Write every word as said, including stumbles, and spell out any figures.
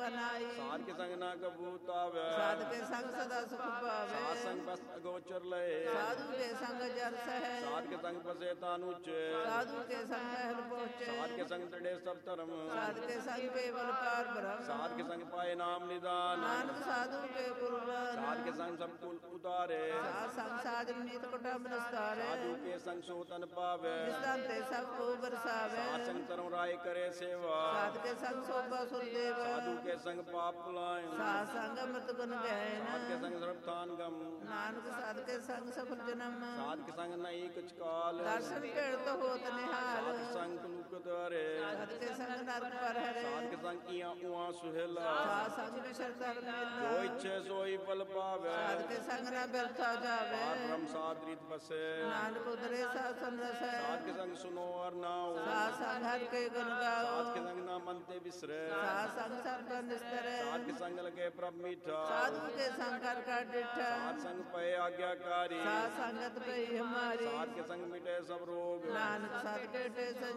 नाई। साध के संग ना कबूत आवे, साध के संग सदा सुख पावे। साध संग बस अगोचर लय, साधु के संग जर सहे। साध के संग बसे तानुचे, साधु के संग महल पहुँचे। साध के संग तड़े सब धर्म, साध के संग केवल पार ब्रह्म। साध के संग पाए नाम निदान, नानक साधु के कुर्बान। साध के संग सब कुल उतारे, साध संग साध नीत कुटुंब नस्तारे। साधु के संग सोतन पावे, जिसते सबको बरसावे। साध संग तरम राय करे सेवा, साध के संग शोभा सुरदेव। साधु के संग पाप पुलाय, साध संग मत गुण गहन। साध के संग सर्वथान गम, नानक साध के संग सफल जन्म। साध के संग नहीं कुछ काल, दर्शन पेड़ तो होत निहाल। साध के संग लुक तारे, साध के संग नरक पर हरे। साध के संग इया उआ सुहेला, साध संग विशर धर्म मिला। जो इच्छे सोई फल पावे, साध के संग न व्यर्था जावे। पार ब्रह्म साध रीत बसे, नानक उतरे शासन रस। साध के संग सुनो और नाओ, साध संग हर के गुण गाओ। साध के संग ना मनते बिसरे, साध संग सर्व निस्तरे। साध के संग लगे प्रभ मीठा, साधु के संग कर का डिठा। साध संग पय आज्ञाकारी, साध संगत पे हमारी। साध के संग मिटे सब रोग, नानक साध के